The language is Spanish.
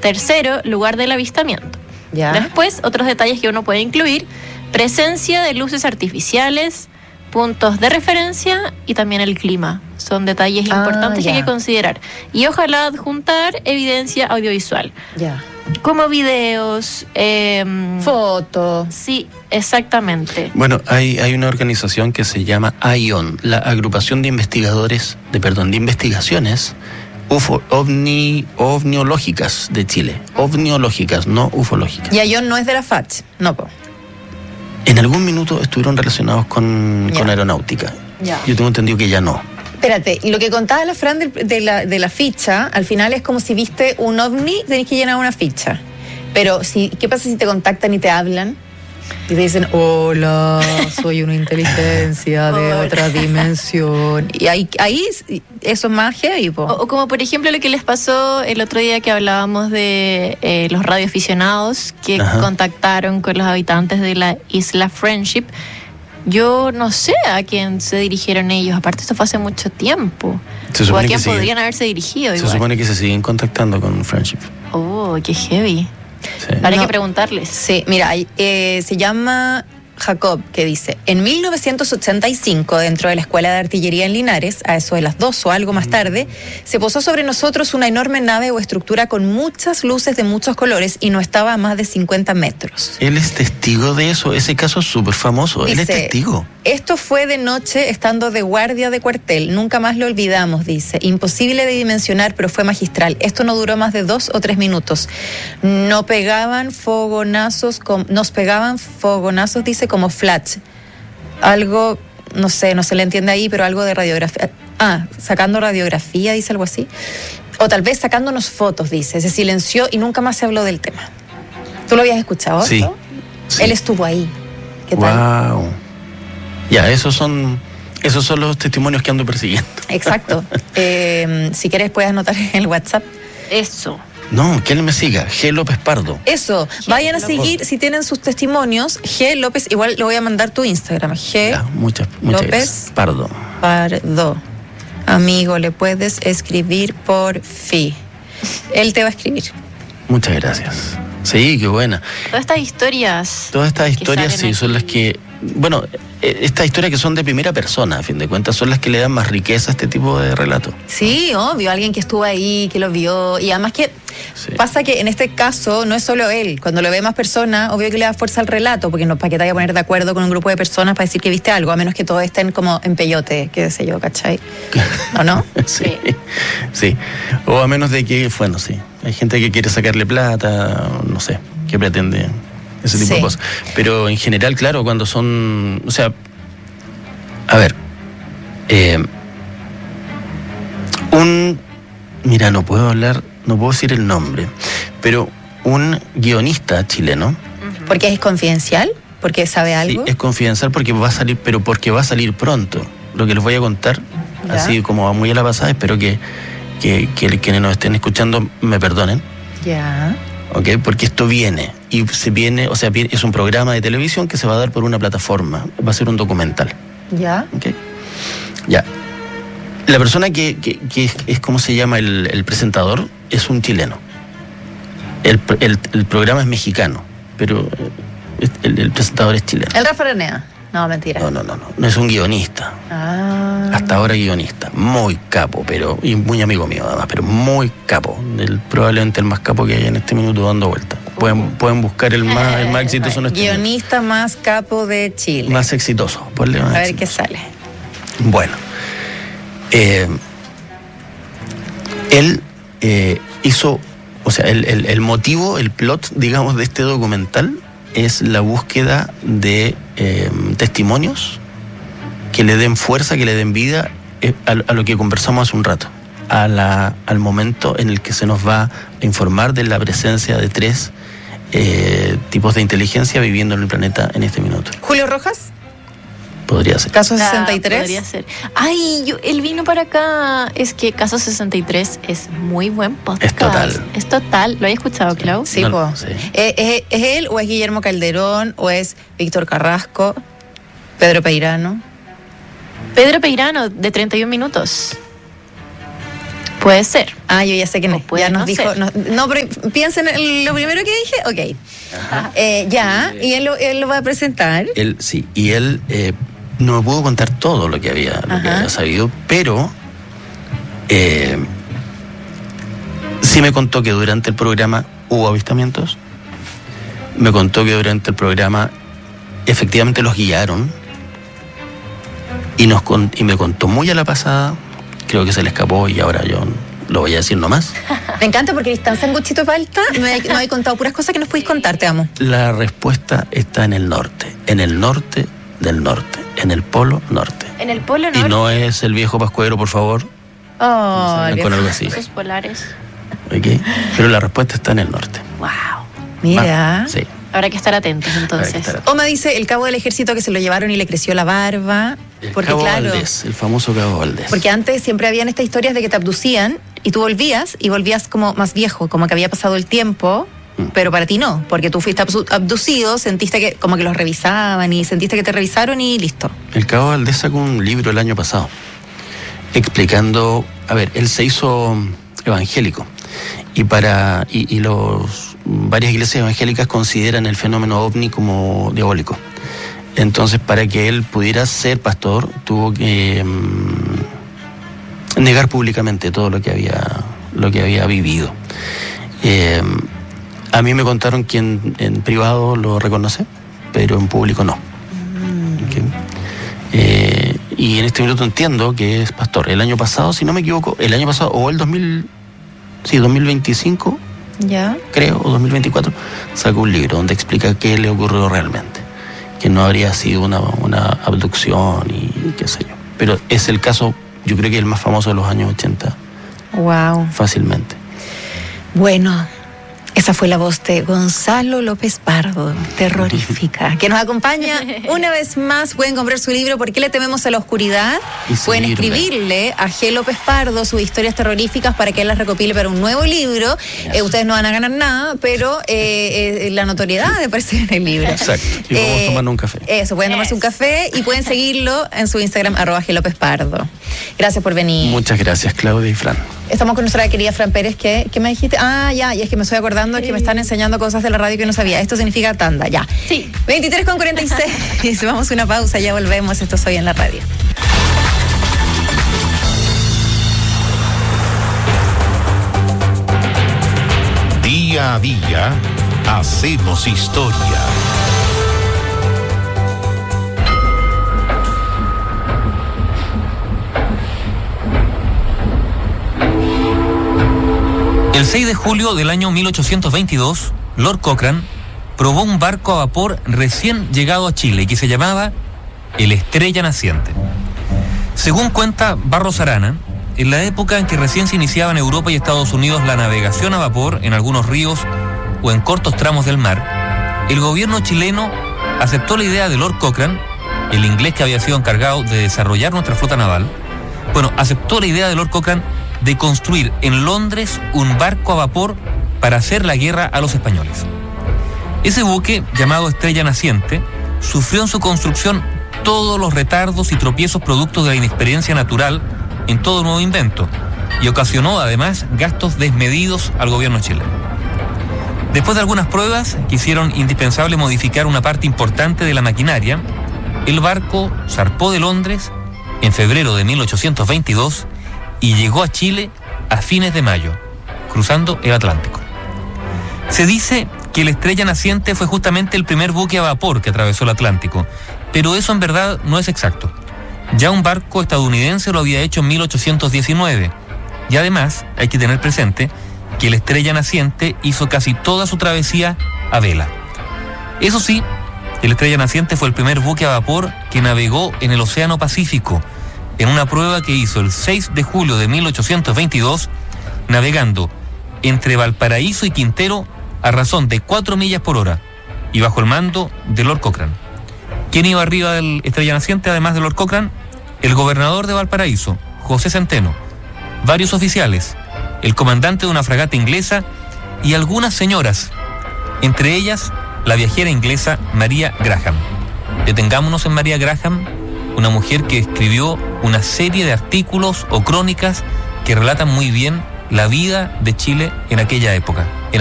Tercero, lugar del avistamiento. Ya. Después, otros detalles que uno puede incluir: presencia de luces artificiales, puntos de referencia y también el clima. Son detalles importantes que hay que considerar. Y ojalá adjuntar evidencia audiovisual. Ya. Como videos, fotos. Sí, exactamente. Bueno, hay una organización que se llama AION, la Agrupación de Investigadores, de Investigaciones ovniológicas de Chile. Ovniológicas, no ufológicas. Y AION no es de la FACH, no, po. En algún minuto estuvieron relacionados con aeronáutica. Ya. Yo tengo entendido que ya no. Espérate, y lo que contaba la Fran de la ficha, al final es como si viste un ovni, tenés que llenar una ficha. Pero ¿qué pasa si te contactan y te hablan? Y te dicen, hola, soy una inteligencia de otra dimensión. Y ahí eso es más heavy, po. O como por ejemplo lo que les pasó el otro día que hablábamos de los radioaficionados que contactaron con los habitantes de la isla Friendship. Yo no sé a quién se dirigieron ellos. Aparte, esto fue hace mucho tiempo. ¿O a quién podrían haberse dirigido? Se supone que se siguen contactando con Friendship. Oh, qué heavy. Sí. Hay que preguntarles. Sí, mira, se llama Jacob, que dice: en 1985, dentro de la Escuela de Artillería en Linares, a eso de las 2 o algo más tarde, se posó sobre nosotros una enorme nave o estructura con muchas luces de muchos colores y no estaba a más de 50 metros. Él es testigo de eso, ese caso es súper famoso. Dice, él es testigo. Esto fue de noche estando de guardia de cuartel, nunca más lo olvidamos, dice. Imposible de dimensionar, pero fue magistral. Esto no duró más de 2 o 3 minutos. Nos pegaban fogonazos, dice, como flash. Algo, no se le entiende ahí, pero algo de radiografía. Sacando radiografía, dice algo así. O tal vez sacándonos fotos, dice. Se silenció y nunca más se habló del tema. ¿Tú lo habías escuchado? Sí. ¿no? Sí. Él estuvo ahí. ¿Qué tal? Wow. Ya, esos son los testimonios que ando persiguiendo. Exacto. Si quieres puedes anotar en el WhatsApp. Eso. No, que él me siga, G. López Pardo. Eso, vayan a seguir si tienen sus testimonios. G. López, igual le voy a mandar tu Instagram. G. Ya, muchas López gracias. Pardo. Amigo, le puedes escribir por fi. Él te va a escribir. Muchas gracias. Sí, qué buena. Todas estas historias, sí, son las que... Bueno, estas historias que son de primera persona, a fin de cuentas, son las que le dan más riqueza a este tipo de relato. Sí, obvio, alguien que estuvo ahí, que lo vio, y además que pasa que en este caso no es solo él, cuando lo ve más personas, obvio que le da fuerza al relato, porque no para que te vaya a poner de acuerdo con un grupo de personas para decir que viste algo, a menos que todos estén como en peyote, qué sé yo, ¿cachai? ¿O no? Sí. O a menos de que, bueno, sí, hay gente que quiere sacarle plata, no sé, que pretende... ese tipo de cosas. Pero en general, claro, cuando son... O sea, a ver, mira, no puedo decir el nombre, pero un guionista chileno... ¿Porque es confidencial? ¿Porque sabe algo? Sí, es confidencial porque va a salir pronto. Lo que les voy a contar, así como muy a la pasada, espero que quienes nos estén escuchando me perdonen. Ya. ¿Ok? Porque esto viene, es un programa de televisión que se va a dar por una plataforma, va a ser un documental. ¿Ya? ¿Ok? Ya. La persona que es ¿cómo se llama? El presentador es un chileno. El programa es mexicano, pero el presentador es chileno. ¿El Rafa Aranea? No, mentira. No es un guionista. Hasta ahora guionista. Muy capo, y muy amigo mío además, pero muy capo. Probablemente el más capo que hay en este minuto dando vueltas. Pueden buscar el más exitoso en este guionista minuto. Más capo de Chile. Más exitoso. A ver qué sale. Bueno. Él hizo, el motivo, el plot, digamos, de este documental es la búsqueda de testimonios que le den fuerza, que le den vida a lo que conversamos hace un rato, al momento en el que se nos va a informar de la presencia de 3 tipos de inteligencia viviendo en el planeta en este minuto. ¿Julio Rojas? Podría ser. ¿Caso 63? Podría ser. Él vino para acá. Es que Caso 63 es muy buen podcast. Es total. ¿Lo había escuchado, Clau? Sí, sí. ¿Es él o es Guillermo Calderón o es Víctor Carrasco? Pedro Peirano, de 31 minutos. Puede ser. Ah, yo ya sé quién es. puede Ya nos no dijo. ser. No, pero piensen en lo primero que dije. Ok. Y él lo va a presentar. Él, sí, y él no me pudo contar todo lo que había sabido, pero sí me contó que durante el programa hubo avistamientos. Me contó que durante el programa efectivamente los guiaron y me contó muy a la pasada, creo que se le escapó y ahora yo lo voy a decir nomás. Me encanta porque eres tan sanguchito de palta, no he contado puras cosas que nos podéis contar, te amo. La respuesta está en el norte del norte, en el polo norte. En el polo norte. Y no es el viejo pascuero, por favor. Oh, Con algo así. Esos polares. ¿Okay? Pero la respuesta está en el norte. Wow. mira. Sí. Habrá que estar atentos entonces. Oma dice el cabo del ejército que se lo llevaron y le creció la barba. El porque Cabo claro, Valdés, el famoso Cabo Valdés. porque antes siempre habían estas historias de que te abducían y tú volvías como más viejo, como que había pasado el tiempo, pero para ti no, porque tú fuiste abducido, sentiste que como que los revisaban y sentiste que te revisaron y listo. El Cabo Valdés sacó un libro el año pasado explicando, a ver, él se hizo evangélico y varias iglesias evangélicas consideran el fenómeno ovni como diabólico. Entonces, para que él pudiera ser pastor, tuvo que negar públicamente todo lo que había vivido. A mí me contaron que en privado lo reconoce, pero en público no. Okay. Y en este minuto entiendo que es pastor. El año pasado, si no me equivoco, o el 2025, ¿Ya? creo, o 2024, sacó un libro donde explica qué le ocurrió realmente. Que no habría sido una abducción y qué sé yo. Pero es el caso, yo creo que el más famoso de los años 80. Wow. Fácilmente. Bueno, esa fue la voz de Gonzalo López Pardo, terrorífica, que nos acompaña una vez más. Pueden comprar su libro ¿Por qué le tememos a la oscuridad? Pueden escribirle a G. López Pardo sus historias terroríficas para que él las recopile para un nuevo libro. Ustedes no van a ganar nada, pero la notoriedad de aparecer en el libro. Exacto. Y vamos tomando un café. Eso, pueden tomarse un café y pueden seguirlo en su Instagram, @G. López Pardo. Gracias por venir. Muchas gracias, Claudia y Fran. Estamos con nuestra querida Fran Pérez, ¿qué me dijiste? Y es que me estoy acordando que me están enseñando cosas de la radio que no sabía. Esto significa tanda, ya. Sí. 23:46. Vamos a una pausa, ya volvemos. Esto es Hoy en la Radio. Día a día, hacemos historia. El 6 de julio del año 1822, Lord Cochrane probó un barco a vapor recién llegado a Chile que se llamaba el Estrella Naciente. Según cuenta Barros Arana, en la época en que recién se iniciaba en Europa y Estados Unidos la navegación a vapor en algunos ríos o en cortos tramos del mar, el gobierno chileno aceptó la idea de Lord Cochrane, el inglés que había sido encargado de desarrollar nuestra flota naval. Aceptó la idea de Lord Cochrane de construir en Londres un barco a vapor para hacer la guerra a los españoles. Ese buque, llamado Estrella Naciente, sufrió en su construcción todos los retardos y tropiezos producto de la inexperiencia natural en todo nuevo invento y ocasionó además gastos desmedidos al gobierno chileno. Después de algunas pruebas que hicieron indispensable modificar una parte importante de la maquinaria, el barco zarpó de Londres en febrero de 1822 y llegó a Chile a fines de mayo, cruzando el Atlántico. Se dice que el Estrella Naciente fue justamente el primer buque a vapor que atravesó el Atlántico, pero eso en verdad no es exacto. Ya un barco estadounidense lo había hecho en 1819, y además hay que tener presente que el Estrella Naciente hizo casi toda su travesía a vela. Eso sí, el Estrella Naciente fue el primer buque a vapor que navegó en el Océano Pacífico, en una prueba que hizo el 6 de julio de 1822, navegando entre Valparaíso y Quintero a razón de 4 millas por hora y bajo el mando de Lord Cochrane. ¿Quién iba arriba del Estrella Naciente además de Lord Cochrane? El gobernador de Valparaíso, José Centeno, varios oficiales, el comandante de una fragata inglesa y algunas señoras, entre ellas la viajera inglesa María Graham. Detengámonos en María Graham, una mujer que escribió una serie de artículos o crónicas que relatan muy bien la vida de Chile en aquella época.